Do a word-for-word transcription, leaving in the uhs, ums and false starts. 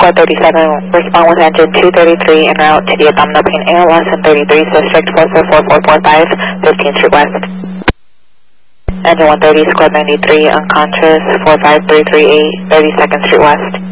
Squad thirty-seven, respond with engine two thirty-three en route to the abdominal pain A L S and thirty-three, District four four four four four five, fifteenth Street West. Engine one thirty, Squad ninety-three, unconscious, four five three three eight, thirty-second Street West.